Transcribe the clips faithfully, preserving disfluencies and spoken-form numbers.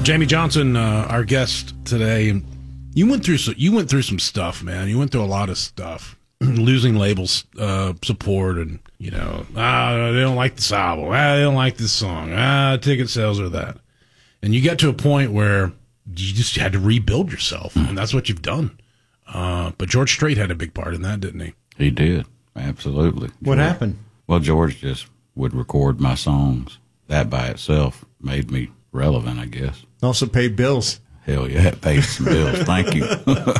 Jamey Johnson, uh, our guest today. You went through so you went through some stuff, man. You went through a lot of stuff, losing labels, uh, support, and you know, ah, they don't like this album. Ah, they don't like this song. Ah, ticket sales are that. And you got to a point where you just had to rebuild yourself, and that's what you've done. Uh, but George Strait had a big part in that, didn't he? He did, absolutely. What George, happened? Well, George just would record my songs. That by itself made me relevant, I guess. Also paid bills. Hell yeah, it paid some bills. Thank you.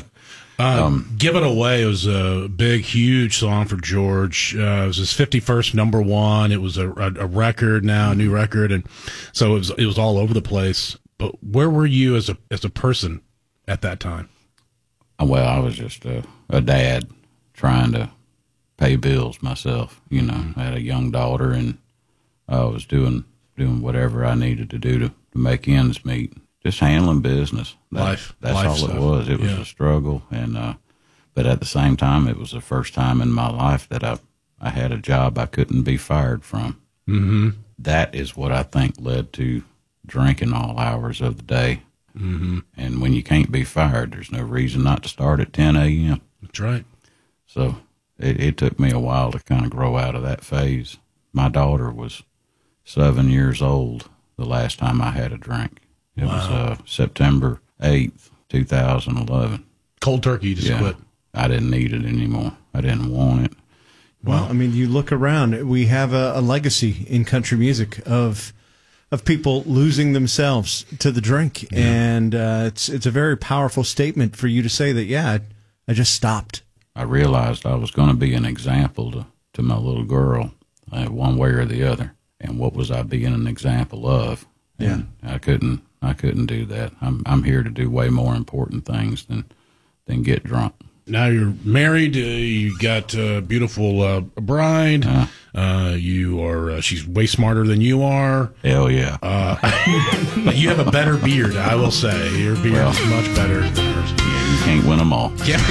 Um, um, Give It Away was a big, huge song for George. Uh, it was his fifty-first number one. It was a, a, a record now, a new record, and so it was it was all over the place. But where were you as a as a person at that time? Well, I was just a, a dad trying to pay bills myself. You know, I had a young daughter, and I was doing doing whatever I needed to do to, to make ends meet. Just handling business. That, Life. That's Life all stuff. it was. It was Yeah. a struggle. And, uh, but at the same time, it was the first time in my life that I, I had a job I couldn't be fired from. Mm-hmm. That is what I think led to drinking all hours of the day. Mm-hmm. And when you can't be fired, there's no reason not to start at ten a.m. That's right. So it, it took me a while to kind of grow out of that phase. My daughter was seven years old the last time I had a drink. It Wow. was uh, September eighth, two thousand eleven. Cold turkey, you just Yeah. quit. I didn't need it anymore. I didn't want it. Well, I mean, you look around, we have a, a legacy in country music of of people losing themselves to the drink. Yeah. And uh, it's it's a very powerful statement for you to say that, yeah, I, I just stopped. I realized I was going to be an example to, to my little girl, uh, one way or the other. And what was I being an example of? And yeah. I couldn't I couldn't do that. I'm I'm here to do way more important things than than get drunk. Now you're married. Uh, you got a beautiful uh, bride. Uh, Uh, you are. Uh, she's way smarter than you are. hell yeah. Uh, but you have a better beard, I will say. Your beard Well, is much better than hers. Yeah, you can't win them all. Yeah.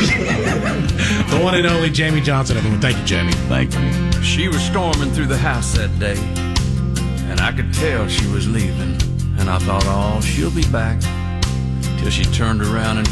The one and only Jamey Johnson, everyone. Thank you, Jamey. Thank you. She was storming through the house that day, and I could tell she was leaving. And I thought, oh, she'll be back. Till she turned around and